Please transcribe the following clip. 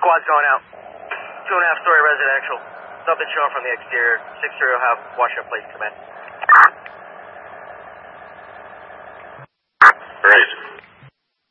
Squad's going out. 2.5-story residential. Nothing showing from the exterior. 6-3 will have Washington Place come in.